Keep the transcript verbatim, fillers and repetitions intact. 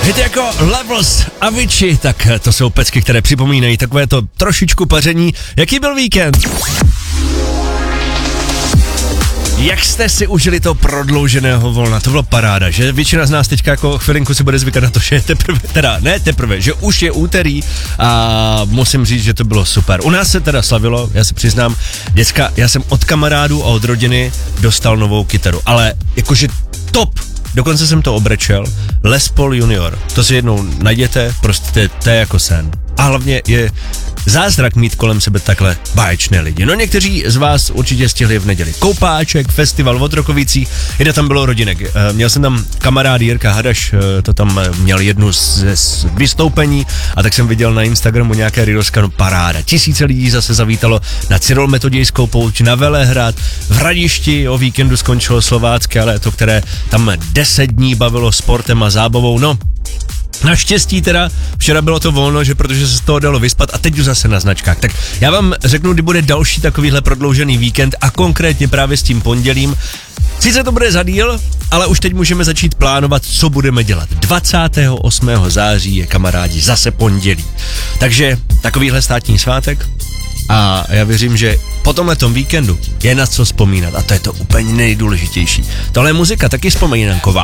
Hity jako Levels a Avicii, tak to jsou pecky, které připomínají takové to trošičku paření. Jaký byl víkend? Jak jste si užili to prodlouženého volna? To bylo paráda, že? Většina z nás teďka jako chvilinku si bude zvykat na to, že je teprve, teda ne teprve, že už je úterý a musím říct, že to bylo super. U nás se teda slavilo, já se přiznám, děcka, já jsem od kamarádů a od rodiny dostal novou kytaru, ale jakože top. Dokonce jsem to obrečel, Les Paul Junior, to si jednou najděte, prostě to je jako sen. A hlavně je zázrak mít kolem sebe takhle báječné lidi. No někteří z vás určitě stihli v neděli koupáček, festival v Otrokovicích, jde tam bylo rodinek. E, měl jsem tam kamarád Jirka Hadaš, e, to tam měl jednu z, z vystoupení a tak jsem viděl na Instagramu nějaké reelska, no paráda. Tisíce lidí zase zavítalo na Cyril-metodějskou pouť, na Velehrad, v Hradišti o víkendu skončilo slovácké léto, které tam deset dní bavilo sportem a zábavou, no. Naštěstí teda, včera bylo to volno, že protože se z toho dalo vyspat a teď jdu zase na značkách. Tak já vám řeknu, kdy bude další takovýhle prodloužený víkend a konkrétně právě s tím pondělím. Sice to bude za díl, ale už teď můžeme začít plánovat, co budeme dělat. dvacátého osmého září je, kamarádi, zase pondělí. Takže takovýhle státní svátek a já věřím, že po tomhletom víkendu je na co vzpomínat a to je to úplně nejdůležitější. Tohle je muzika taky vzpomínanková.